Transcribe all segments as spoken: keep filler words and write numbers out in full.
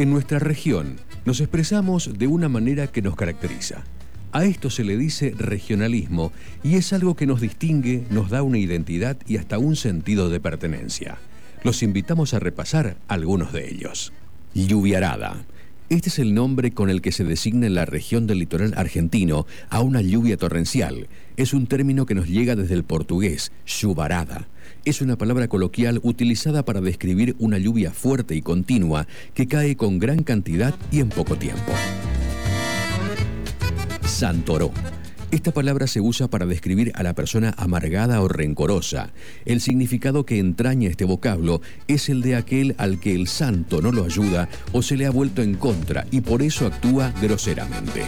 En nuestra región nos expresamos de una manera que nos caracteriza. A esto se le dice regionalismo y es algo que nos distingue, nos da una identidad y hasta un sentido de pertenencia. Los invitamos a repasar algunos de ellos. Lluviarada. Este es el nombre con el que se designa en la región del litoral argentino a una lluvia torrencial. Es un término que nos llega desde el portugués, chuvarada. Es una palabra coloquial utilizada para describir una lluvia fuerte y continua que cae con gran cantidad y en poco tiempo. Santoró. Esta palabra se usa para describir a la persona amargada o rencorosa. El significado que entraña este vocablo es el de aquel al que el santo no lo ayuda o se le ha vuelto en contra y por eso actúa groseramente.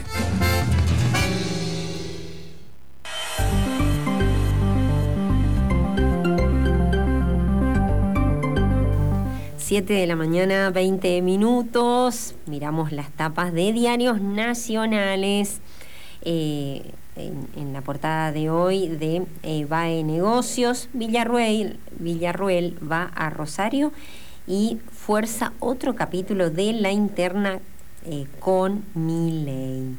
siete de la mañana, veinte minutos. Miramos las tapas de diarios nacionales. Eh, en, en la portada de hoy de eh, V A E Negocios, Villarruel, Villarruel va a Rosario y fuerza otro capítulo de la interna eh, con Milei.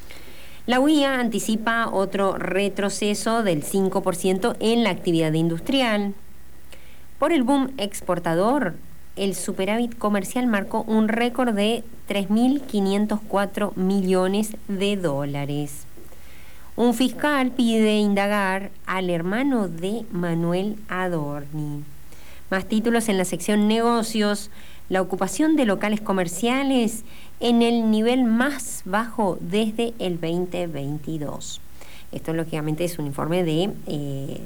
La U I A anticipa otro retroceso del cinco por ciento en la actividad industrial. Por el boom exportador, el superávit comercial marcó un récord de tres mil quinientos cuatro millones de dólares. Un fiscal pide indagar al hermano de Manuel Adorni. Más títulos en la sección negocios. La ocupación de locales comerciales en el nivel más bajo desde el veinte veintidós. Esto lógicamente es un informe de, eh,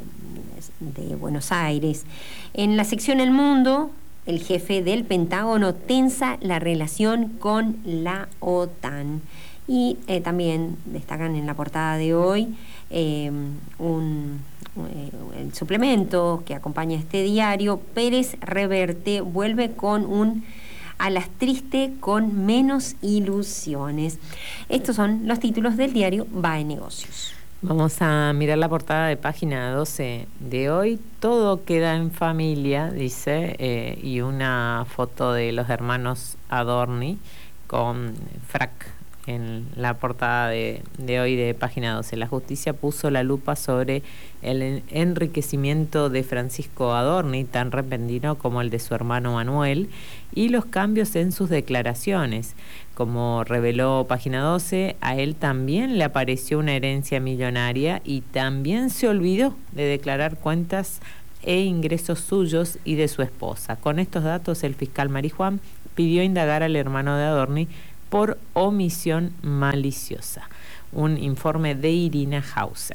de Buenos Aires. En la sección El Mundo, el jefe del Pentágono tensa la relación con la OTAN. Y eh, también destacan en la portada de hoy eh, un, eh, el suplemento que acompaña este diario. Pérez Reverte vuelve con un a las triste con menos ilusiones. Estos son los títulos del diario V A E Negocios. Vamos a mirar la portada de página doce de hoy. Todo queda en familia, dice, eh, y una foto de los hermanos Adorni con frac en la portada de, de hoy de página doce. La justicia puso la lupa sobre el enriquecimiento de Francisco Adorni, tan repentino como el de su hermano Manuel, y los cambios en sus declaraciones. Como reveló página doce, a él también le apareció una herencia millonaria y también se olvidó de declarar cuentas e ingresos suyos y de su esposa. Con estos datos, el fiscal Marijuán pidió indagar al hermano de Adorni por omisión maliciosa. Un informe de Irina Hauser.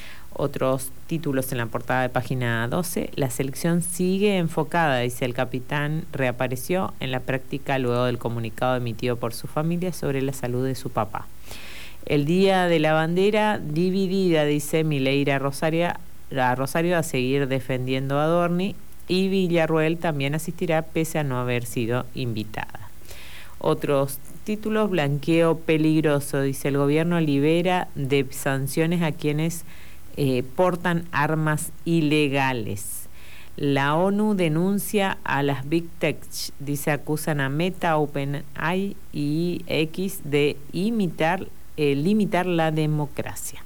Otros títulos en la portada de página doce. La selección sigue enfocada, dice el capitán, reapareció en la práctica luego del comunicado emitido por su familia sobre la salud de su papá. El día de la bandera dividida, dice Milei a Rosario, a Rosario a seguir defendiendo a Adorni, y Villarruel también asistirá pese a no haber sido invitada. Otros títulos: blanqueo peligroso, dice el gobierno libera de sanciones a quienes eh, portan armas ilegales. La ONU denuncia a las Big Tech, dice, acusan a Meta, OpenAI y X de imitar, eh, limitar la democracia.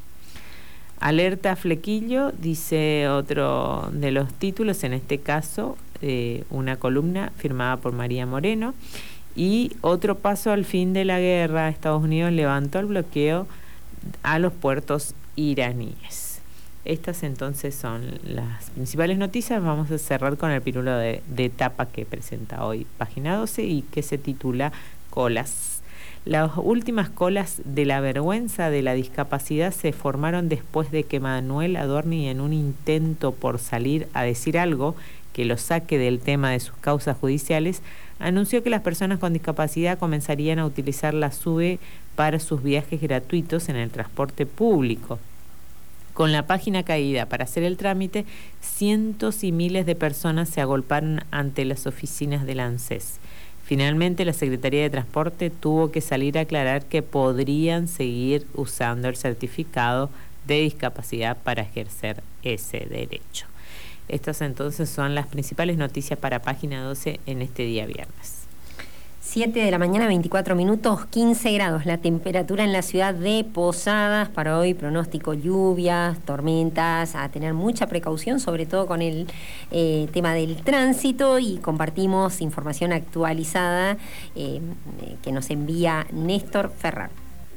Alerta flequillo, dice otro de los títulos, en este caso eh, una columna firmada por María Moreno. Y otro paso al fin de la guerra, Estados Unidos levantó el bloqueo a los puertos iraníes. Estas entonces son las principales noticias. Vamos a cerrar con el pirulo de, de tapa que presenta hoy página doce y que se titula Colas. Las últimas colas de la vergüenza de la discapacidad se formaron después de que Manuel Adorni, en un intento por salir a decir algo que lo saque del tema de sus causas judiciales, anunció que las personas con discapacidad comenzarían a utilizar la SUBE para sus viajes gratuitos en el transporte público. Con la página caída para hacer el trámite, cientos y miles de personas se agolparon ante las oficinas del ANSES. Finalmente, la Secretaría de Transporte tuvo que salir a aclarar que podrían seguir usando el certificado de discapacidad para ejercer ese derecho. Estas entonces son las principales noticias para página doce en este día viernes. siete de la mañana, veinticuatro minutos, quince grados la temperatura en la ciudad de Posadas. Para hoy pronóstico lluvias, tormentas, a tener mucha precaución, sobre todo con el eh, tema del tránsito, y compartimos información actualizada eh, que nos envía Néstor Ferrar.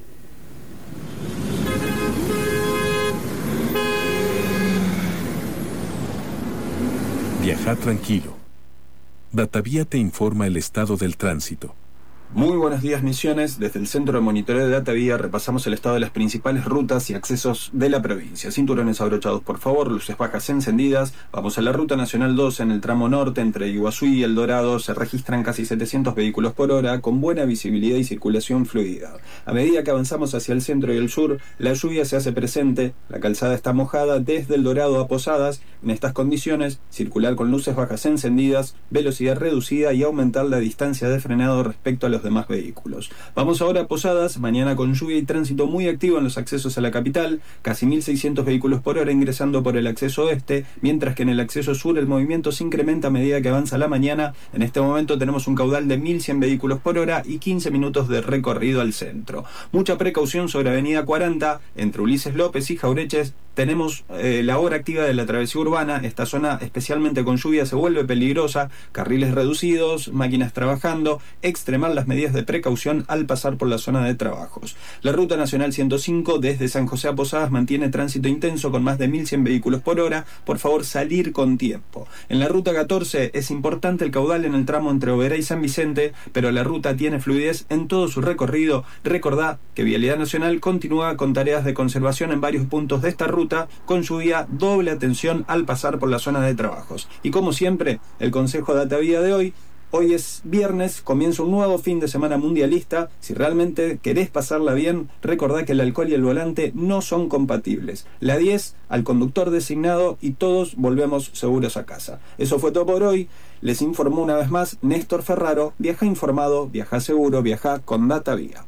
Viaja tranquilo. Datavía te informa el estado del tránsito. Muy buenos días, Misiones. Desde el Centro de Monitoreo de Datavía repasamos el estado de las principales rutas y accesos de la provincia. Cinturones abrochados, por favor, luces bajas encendidas. Vamos a la Ruta Nacional dos en el tramo norte entre Iguazú y El Dorado. Se registran casi setecientos vehículos por hora con buena visibilidad y circulación fluida. A medida que avanzamos hacia el centro y el sur, la lluvia se hace presente. La calzada está mojada desde El Dorado a Posadas. En estas condiciones, circular con luces bajas encendidas, velocidad reducida y aumentar la distancia de frenado respecto a los demás vehículos. Vamos ahora a Posadas, mañana con lluvia y tránsito muy activo en los accesos a la capital, casi mil seiscientos vehículos por hora ingresando por el acceso oeste, mientras que en el acceso sur el movimiento se incrementa a medida que avanza la mañana. En este momento tenemos un caudal de mil cien vehículos por hora y quince minutos de recorrido al centro. Mucha precaución sobre Avenida cuarenta, entre Ulises López y Jaureches. Tenemos eh, la hora activa de la travesía urbana. Esta zona, especialmente con lluvia, se vuelve peligrosa. Carriles reducidos, máquinas trabajando, extremar las medidas de precaución al pasar por la zona de trabajos. La Ruta Nacional ciento cinco desde San José a Posadas mantiene tránsito intenso con más de mil cien vehículos por hora. Por favor, salir con tiempo. En la Ruta catorce es importante el caudal en el tramo entre Oberá y San Vicente, pero la ruta tiene fluidez en todo su recorrido. Recordá que Vialidad Nacional continúa con tareas de conservación en varios puntos de esta ruta. Con lluvia, doble atención al pasar por la zona de trabajos. Y como siempre, el consejo de Datavía de hoy: hoy es viernes, comienza un nuevo fin de semana mundialista. Si realmente querés pasarla bien, recordá que el alcohol y el volante no son compatibles. La diez al conductor designado y todos volvemos seguros a casa. Eso fue todo por hoy. Les informó una vez más Néstor Ferraro. Viaja informado, viaja seguro, viaja con Datavía.